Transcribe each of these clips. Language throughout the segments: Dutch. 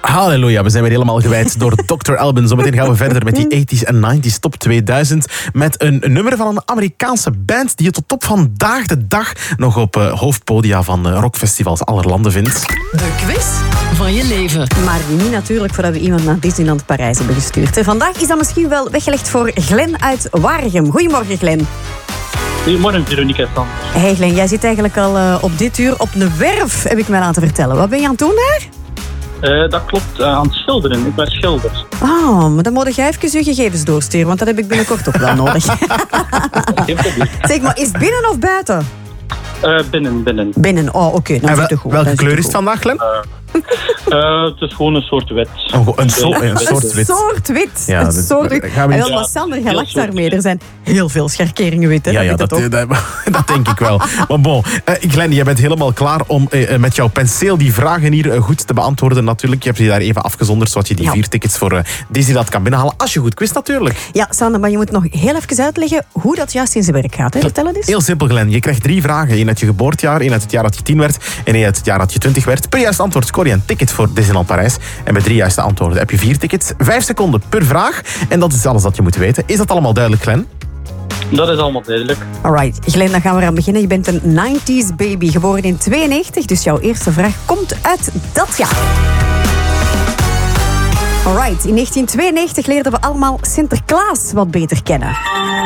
Halleluja, we zijn weer helemaal gewijd door Dr. Alban. Zometeen gaan we verder met die 80s en 90s top 2000. Met een nummer van een Amerikaanse band die je tot op vandaag de dag nog op hoofdpodia van rockfestivals aller landen vindt. De quiz van je leven. Maar niet natuurlijk voordat we iemand naar Disneyland Parijs hebben gestuurd. Vandaag is dat misschien wel weggelegd voor Glenn uit Waregem. Goedemorgen, Glenn. Goedemorgen, Veronica. Hey Glenn, jij zit eigenlijk al op dit uur op een werf, heb ik mij laten vertellen. Wat ben je aan het doen daar? Dat klopt, aan het schilderen. Ik ben schilder. Oh, maar dan moet jij even je gegevens doorsturen, want dat heb ik binnenkort ook wel nodig. Zeg maar, is het binnen of buiten? Binnen. Binnen, oh oké. Welke kleur is het vandaag, Glenn? Het is gewoon een soort wit. Een soort wit. Ja, een soort wit. Maar Sander, jij lacht daarmee. Er zijn heel veel scharkeringen wit. Hè? Ja, dat denk ik wel. Maar bon, Glenn, jij bent helemaal klaar om met jouw penseel die vragen hier goed te beantwoorden natuurlijk. Je hebt je daar even afgezonderd, zodat je die 4 tickets voor Disneyland kan binnenhalen. Als je goed quizt natuurlijk. Ja, Sander, maar je moet nog heel even uitleggen hoe dat juist in zijn werk gaat. Hè? Vertel het eens. Heel simpel, Glenn. Je krijgt 3 vragen. 1 uit je geboortejaar, 1 uit het jaar dat je 10 werd en 1 uit het jaar dat je 20 werd. Per juist antwoord scoor je een ticket voor Disneyland Parijs. En met 3 juiste antwoorden heb je 4 tickets. 5 seconden per vraag. En dat is alles dat je moet weten. Is dat allemaal duidelijk, Glenn? Dat is allemaal duidelijk. Alright, Glenn, dan gaan we eraan beginnen. Je bent een 90s baby, geboren in 92. Dus jouw eerste vraag komt uit dat jaar. Alright, in 1992 leerden we allemaal Sinterklaas wat beter kennen.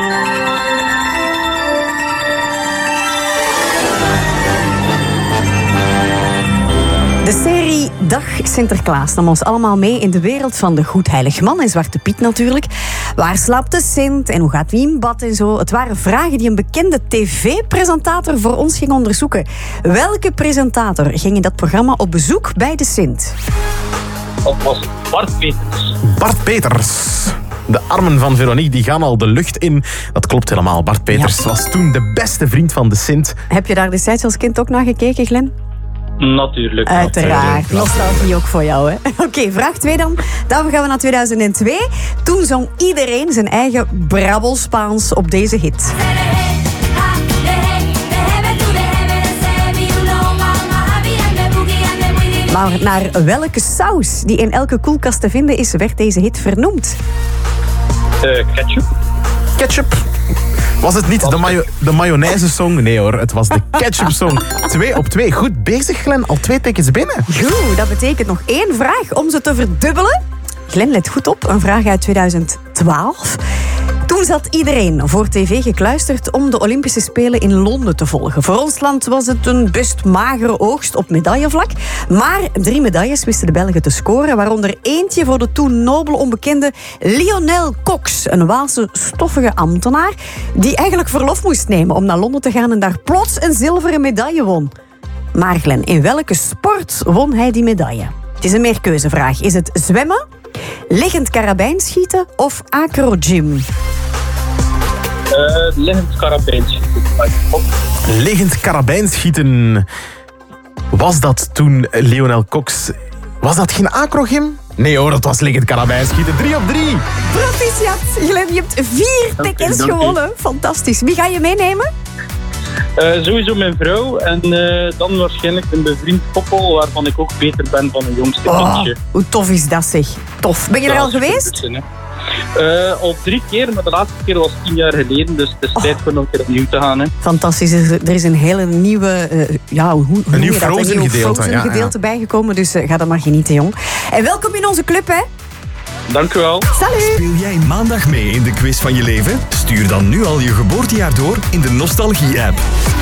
De serie Dag Sinterklaas nam ons allemaal mee in de wereld van de Goedheilig Man en Zwarte Piet natuurlijk. Waar slaapt de Sint en hoe gaat wie in bad en zo? Het waren vragen die een bekende tv-presentator voor ons ging onderzoeken. Welke presentator ging in dat programma op bezoek bij de Sint? Dat was Bart Peters. Bart Peters. De armen van Veronique die gaan al de lucht in. Dat klopt helemaal. Bart Peters was toen de beste vriend van de Sint. Heb je daar destijds als kind ook naar gekeken, Glenn? Natuurlijk. Uiteraard. Nostalgie ook voor jou, hè? Oké, vraag 2 dan. Dan gaan we naar 2002. Toen zong iedereen zijn eigen Brabbel Spaans op deze hit. Maar naar welke saus die in elke koelkast te vinden is, werd deze hit vernoemd? Ketchup. Ketchup. Was het niet de mayonaise-song? Nee hoor, het was de ketchup-song. 2 op 2. Goed bezig, Glenn. Al 2 tickets binnen. Goed, dat betekent nog 1 vraag om ze te verdubbelen. Glenn, let goed op. Een vraag uit 2012. Toen zat iedereen voor tv gekluisterd om de Olympische Spelen in Londen te volgen. Voor ons land was het een best magere oogst op medaillevlak. Maar 3 medailles wisten de Belgen te scoren. Waaronder eentje voor de toen nobel onbekende Lionel Cox. Een Waalse stoffige ambtenaar die eigenlijk verlof moest nemen om naar Londen te gaan en daar plots een zilveren medaille won. Maar Glenn, in welke sport won hij die medaille? Het is een meerkeuzevraag. Is het zwemmen, liggend karabijnschieten of acrogym? Liggend karabijnschieten. Liggend karabijnschieten. Was dat toen Lionel Cox... Was dat geen acrogym? Nee hoor, dat was liggend karabijnschieten. 3 op 3. Proficiat, Glenn. Je hebt 4 tickets gewonnen. Fantastisch. Wie ga je meenemen? Sowieso mijn vrouw en dan waarschijnlijk een bevriend koppel waarvan ik ook beter ben van een jongste kindje. Hoe tof is dat zeg? Tof. Ben je er al geweest? Al 3 keer, maar de laatste keer was 10 jaar geleden, dus het is tijd voor nog een keer opnieuw te gaan. Hè. Fantastisch. Er is een hele nieuwe een nieuw Frozen gedeelte bijgekomen, dus ga dan maar genieten, jong. En welkom in onze club, hè. Dank u wel. Salut! Speel jij maandag mee in de quiz van je leven? Stuur dan nu al je geboortejaar door in de Nostalgie-app.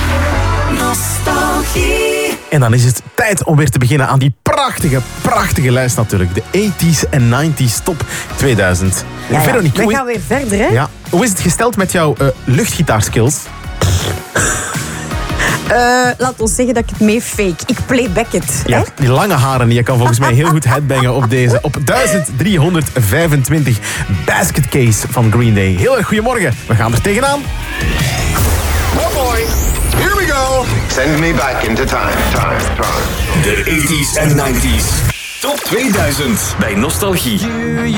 Nostalgie. En dan is het tijd om weer te beginnen aan die prachtige lijst natuurlijk. De 80s en 90s top 2000. Ja, Veronique, we gaan weer verder, hè? Ja. Hoe is het gesteld met jouw luchtgitaarskills? Laat ons zeggen dat ik het mee fake. Ik playback het. Ja, die lange haren, je kan volgens mij heel goed headbangen op deze. Op 1325 Basket Case van Green Day. Heel erg goedemorgen. We gaan er tegenaan. Oh boy. Here we go. Send me back into time. De 80s en 90s. Top 2000 bij Nostalgie.